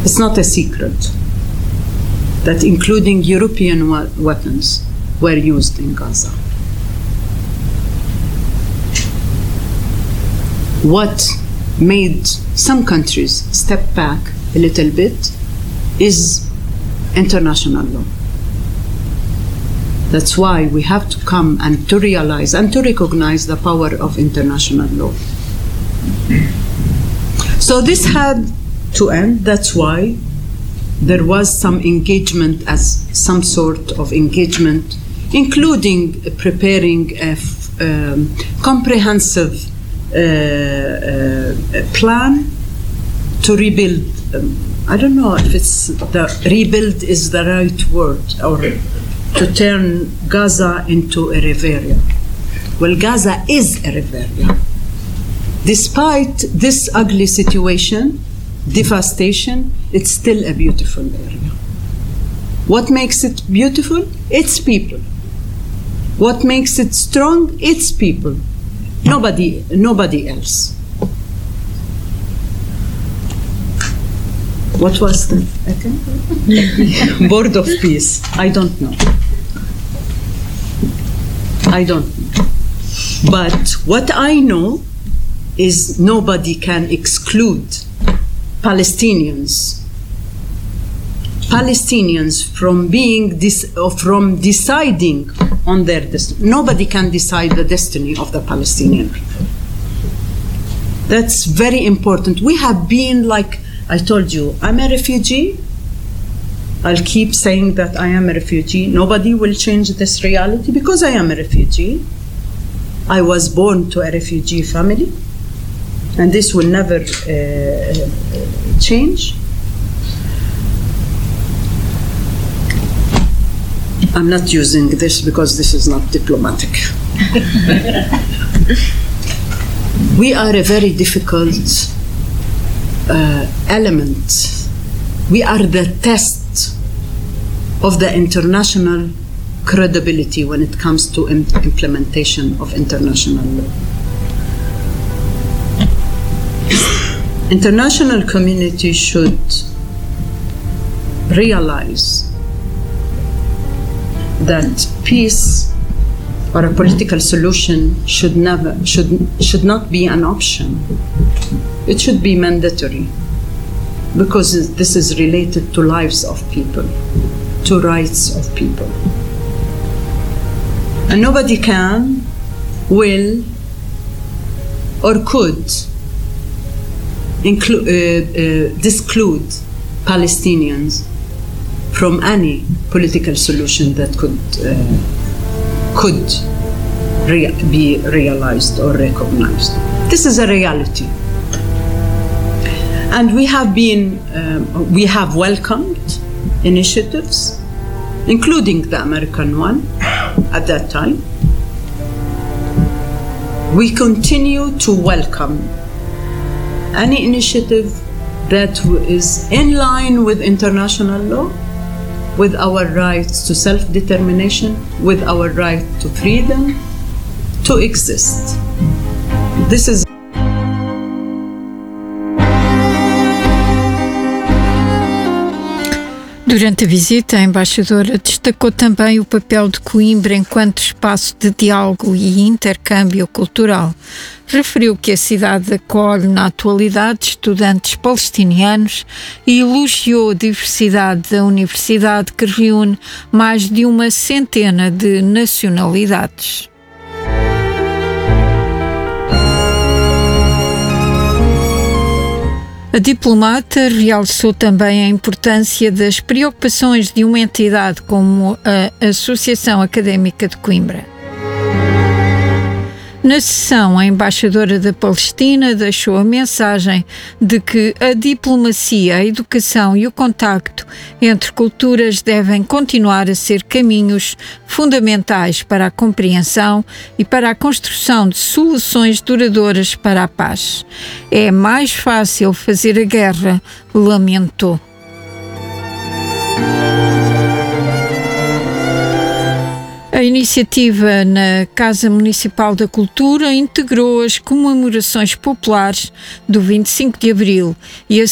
It's not a secret that including European weapons were used in Gaza. What made some countries step back a little bit is international law. That's why we have to come and to realize and to recognize the power of international law. So this had to end. That's why there was some engagement, as some sort of engagement, including preparing a comprehensive plan to rebuild. I don't know if it's the rebuild is the right word, or to turn Gaza into a river area. Well, Gaza is a river area. Despite this ugly situation, devastation, it's still a beautiful area. What makes it beautiful? It's people. What makes it strong? It's people. Nobody else. What was the Board of Peace? I don't know. But what I know is nobody can exclude Palestinians from deciding on their destiny. Nobody can decide the destiny of the Palestinian people. That's very important. We have been, like I told you, I'm a refugee. I'll keep saying that I am a refugee. Nobody will change this reality because I am a refugee. I was born to a refugee family, and this will never change. I'm not using this because this is not diplomatic. We are a very difficult element. We are the test of the international credibility when it comes to implementation of international law. International community should realize that peace or a political solution should not be an option. It should be mandatory, because this is related to lives of people, to rights of people. And nobody can, will, or could disclude Palestinians from any political solution that could be realized or recognized. This is a reality. And we have welcomed initiatives, including the American one at that time. We continue to welcome any initiative that is in line with international law, with our rights to self-determination, with our right to freedom, to exist. This is Durante a visita, a embaixadora destacou também o papel de Coimbra enquanto espaço de diálogo e intercâmbio cultural. Referiu que a cidade acolhe na atualidade estudantes palestinianos e elogiou a diversidade da universidade, que reúne mais de uma centena de nacionalidades. A diplomata realçou também a importância das preocupações de uma entidade como a Associação Académica de Coimbra. Na sessão, a embaixadora da Palestina deixou a mensagem de que a diplomacia, a educação e o contacto entre culturas devem continuar a ser caminhos fundamentais para a compreensão e para a construção de soluções duradouras para a paz. É mais fácil fazer a guerra, lamentou. A iniciativa na Casa Municipal da Cultura integrou as comemorações populares do 25 de Abril e a